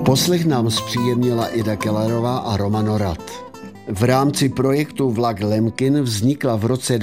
Poslech nám zpříjemnila Ida Kellerová a Roman Orad. V rámci projektu Vlak Lemkin vznikla v roce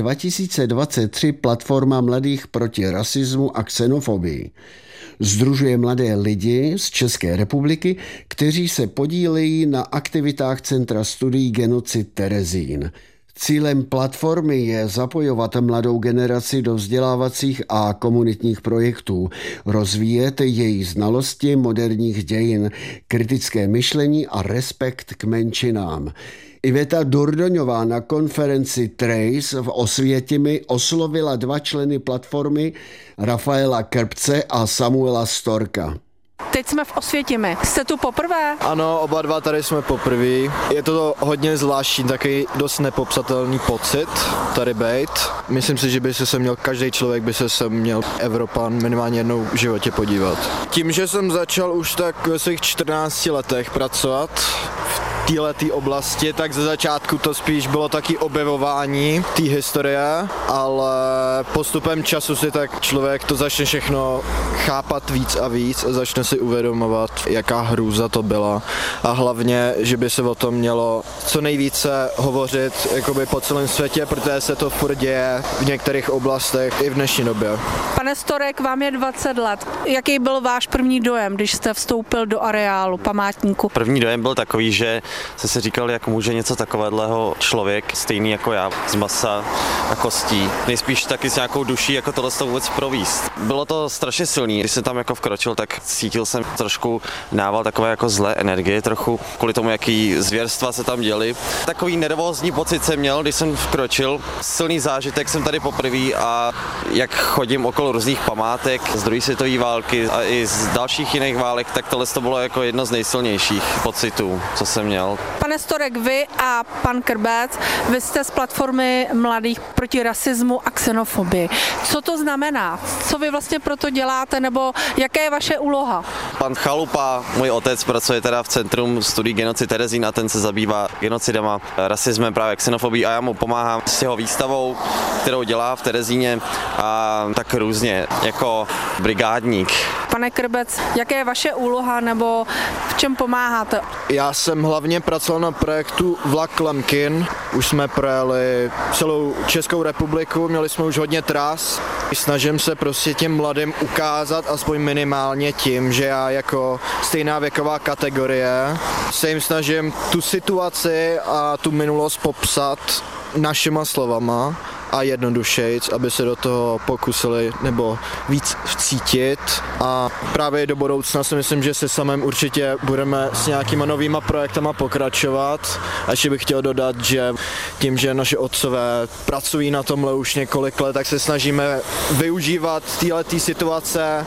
2023 platforma mladých proti rasismu a xenofobii. Sdružuje mladé lidi z České republiky, kteří se podílejí na aktivitách Centra studií genocid Terezín. Cílem platformy je zapojovat mladou generaci do vzdělávacích a komunitních projektů, rozvíjet její znalosti moderních dějin, kritické myšlení a respekt k menšinám. Iveta Durdoňová na konferenci Trace v Osvětimi oslovila 2 členy platformy, Rafaela Krbce a Samuela Storka. Teď jsme v Osvětimi. Jste tu poprvé? Ano, oba dva tady jsme poprvé. Je to hodně zvláštní, taky dost nepopsatelný pocit tady bejt. Myslím si, že by se měl, každý člověk by se měl Evropan minimálně jednou v životě podívat. Tím, že jsem začal už tak ve svých 14 letech pracovat v této oblasti, tak ze začátku to spíš bylo taky objevování té historie, ale postupem času si tak člověk to začne všechno chápat víc a víc a začne si uvědomovat, jaká hrůza to byla a hlavně, že by se o tom mělo co nejvíce hovořit jakoby po celém světě, protože se to furt děje v některých oblastech i v dnešní době. Pane Storek, vám je 20 let. Jaký byl váš první dojem, když jste vstoupil do areálu památníku? První dojem byl takový, že jsem si říkal, jak může něco takového člověk, stejný jako já, z masa a kostí, nejspíš taky s nějakou duší, jako tohle to vůbec províst. Bylo to strašně silný, když jsem tam jako vkročil, tak cítil jsem trošku nával takové jako zlé energie, trochu kvůli tomu, jaký zvěrstva se tam děly. Takový nervózní pocit jsem měl, když jsem vkročil. Silný zážitek jsem tady poprvé a jak chodím okolo různých památek z druhé světové války a i z dalších jiných válek, tak tohle to bylo jako jedno z nejsilnějších pocitů, co jsem měl. Pane Storek, vy a pan Krbec, vy jste z platformy mladých proti rasismu a xenofobii. Co to znamená? Co vy vlastně proto děláte, nebo jaká je vaše úloha? Pan Chalupa, můj otec, pracuje teda v Centrum studií genocid Terezín a ten se zabývá genocidama, rasismem, právě xenofobií a já mu pomáhám s jeho výstavou, kterou dělá v Terezíně a tak různě, jako brigádník. Pane Krbec, jaká je vaše úloha, nebo v čem pomáháte? Já jsem hlavně pracoval na projektu Vlak Lemkin. Už jsme projeli celou Českou republiku, měli jsme už hodně tras. Snažím se prostě těm mladým ukázat, aspoň minimálně tím, že já jako stejná věková kategorie se jim snažím tu situaci a tu minulost popsat našima slovama a jednodušejc, aby se do toho pokusili nebo víc vcítit a právě do budoucna si myslím, že se samým určitě budeme s nějakýma novýma projektama pokračovat a ještě bych chtěl dodat, že tím, že naše otcové pracují na tomhle už několik let, tak se snažíme využívat této situace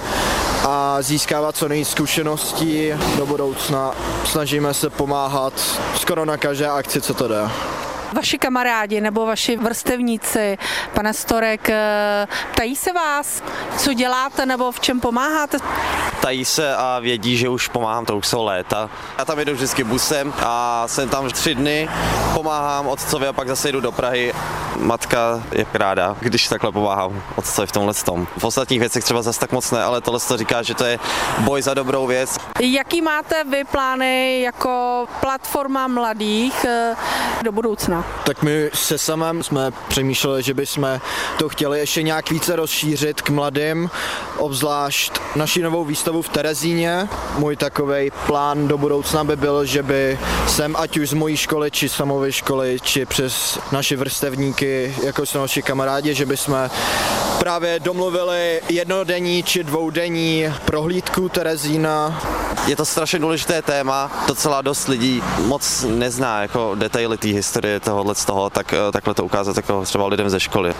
a získávat co nejvíc zkušeností do budoucna. Snažíme se pomáhat skoro na každé akci, co to jde. Vaši kamarádi nebo vaši vrstevníci, pane Storek, ptají se vás, co děláte nebo v čem pomáháte? Ptají se a vědí, že už pomáhám, to už jsou léta. Já tam jedu vždycky busem a jsem tam 3 dny, pomáhám otcovi a pak zase jdu do Prahy. Matka je ráda, když takhle pomáhám otcovi v tomhle tom. V ostatních věcech třeba zase tak moc ne, ale tohle to říká, že to je boj za dobrou věc. Jaký máte vy plány jako platforma mladých do budoucna? Tak my se samým jsme přemýšleli, že bychom to chtěli ještě nějak více rozšířit k mladým, obzvlášť naši novou výstavu v Terezíně. Můj takovej plán do budoucna by byl, že by sem, ať už z mojí školy, či samové školy, či přes naši vrstevníky, jako jsou naši kamarádi, že bychom právě domluvili jednodenní či dvoudenní prohlídku Terezína. Je to strašně důležité téma, docela dost lidí moc nezná jako detaily té historie tohohle z toho, tak takhle to ukázat jako třeba lidem ze školy.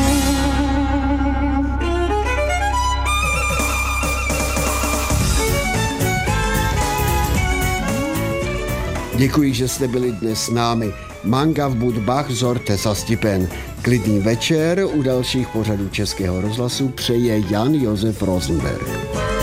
Děkuji, že jste byli dnes s námi. Manga v Budbach zorte za Stipen. Klidný večer u dalších pořadů Českého rozhlasu přeje Jan Josef Rosenberg.